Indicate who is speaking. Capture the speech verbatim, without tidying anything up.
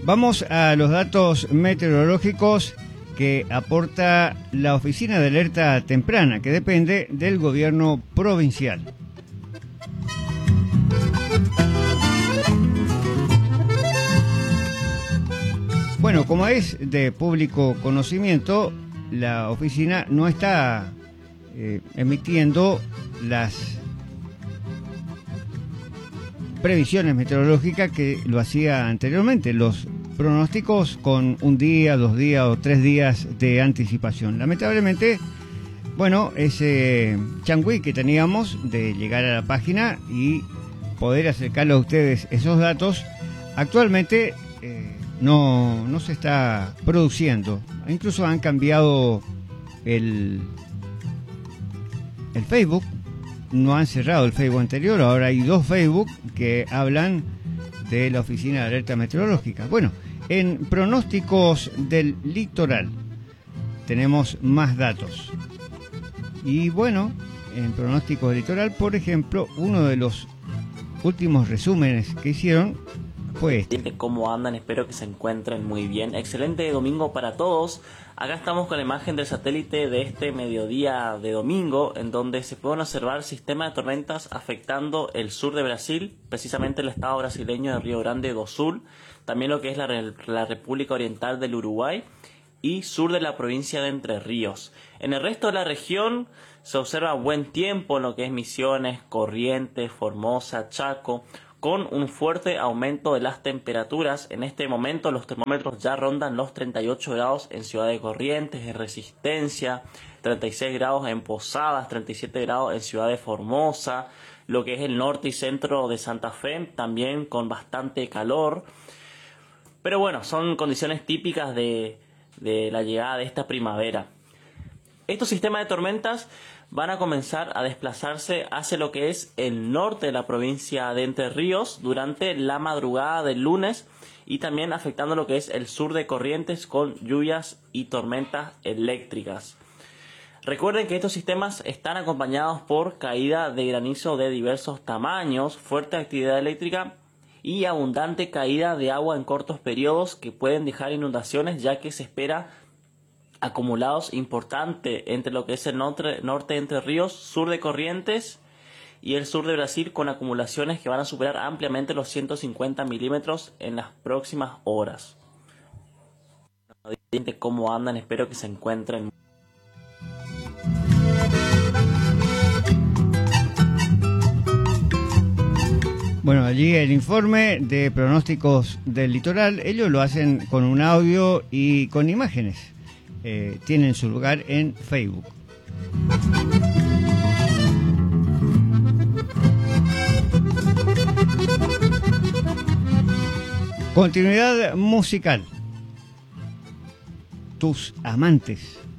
Speaker 1: Vamos a los datos meteorológicos que aporta la Oficina de Alerta Temprana, que depende del gobierno provincial. Bueno, como es de público conocimiento, la oficina no está eh, emitiendo las previsiones meteorológicas que lo hacía anteriormente, los pronósticos con un día, dos días o tres días de anticipación. Lamentablemente, bueno, ese changüí que teníamos de llegar a la página y poder acercarle a ustedes esos datos, actualmente eh, no, no se está produciendo. Incluso han cambiado el, el Facebook. No han cerrado el Facebook anterior, ahora hay dos Facebook que hablan de la Oficina de Alerta Meteorológica. Bueno, en pronósticos del litoral tenemos más datos. Y bueno, en pronósticos del litoral, por ejemplo, uno de los últimos resúmenes que hicieron fue este.
Speaker 2: ¿Cómo andan? Espero que se encuentren muy bien. Excelente domingo para todos. Acá estamos con la imagen del satélite de este mediodía de domingo, en donde se pueden observar sistemas de tormentas afectando el sur de Brasil, precisamente el estado brasileño de Río Grande do Sul, también lo que es la, la República Oriental del Uruguay y sur de la provincia de Entre Ríos. En el resto de la región se observa buen tiempo en lo que es Misiones, Corrientes, Formosa, Chaco, con un fuerte aumento de las temperaturas. En este momento los termómetros ya rondan los treinta y ocho grados en Ciudad de Corrientes, en Resistencia, treinta y seis grados en Posadas, treinta y siete grados en Ciudad de Formosa, lo que es el norte y centro de Santa Fe, también con bastante calor. Pero bueno, son condiciones típicas de, de la llegada de esta primavera. Estos sistemas de tormentas van a comenzar a desplazarse hacia lo que es el norte de la provincia de Entre Ríos durante la madrugada del lunes y también afectando lo que es el sur de Corrientes con lluvias y tormentas eléctricas. Recuerden que estos sistemas están acompañados por caída de granizo de diversos tamaños, fuerte actividad eléctrica y abundante caída de agua en cortos periodos que pueden dejar inundaciones, ya que se espera acumulados importantes entre lo que es el norte, norte de Entre Ríos, sur de Corrientes y el sur de Brasil, con acumulaciones que van a superar ampliamente los ciento cincuenta milímetros en las próximas horas. ¿Cómo andan? Espero que se encuentren.
Speaker 1: Bueno, allí el informe de pronósticos del litoral, ellos lo hacen con un audio y con imágenes. Eh, tienen su lugar en Facebook. Continuidad musical. Tus amantes.